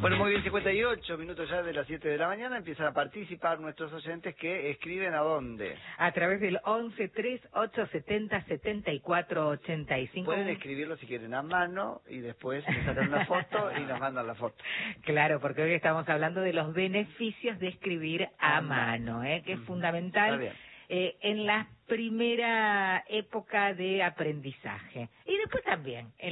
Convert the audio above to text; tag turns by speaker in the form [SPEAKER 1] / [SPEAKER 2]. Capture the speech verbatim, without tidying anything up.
[SPEAKER 1] Bueno, muy bien, cincuenta y ocho minutos ya de las siete de la mañana, empiezan a participar nuestros oyentes que escriben a dónde.
[SPEAKER 2] A través del once tres ocho setenta setenta y cuatro ochenta y cinco.
[SPEAKER 1] Pueden escribirlo si quieren a mano y después le sacan una foto y nos mandan la foto.
[SPEAKER 2] Claro, porque hoy estamos hablando de los beneficios de escribir a,
[SPEAKER 1] A
[SPEAKER 2] mano, ¿eh? que es
[SPEAKER 1] Ujú.
[SPEAKER 2] fundamental
[SPEAKER 1] Está bien.
[SPEAKER 2] eh, en la primera época de aprendizaje. Y después también, en